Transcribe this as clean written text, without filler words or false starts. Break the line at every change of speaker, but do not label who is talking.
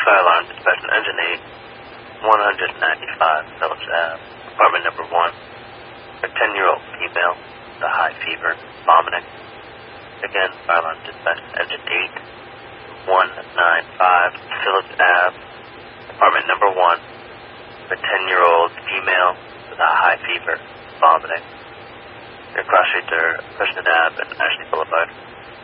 fire alarm dispatch on engine 8, 195 Phillips Ave, apartment number 1. A 10-year-old female with a high fever, vomiting. Again, fire alarm dispatch on engine 8, 195 Phillips Ave, apartment number 1. A 10-year-old female with a high fever, vomiting. Your cross streets are Krishnan Ave and Ashley Boulevard.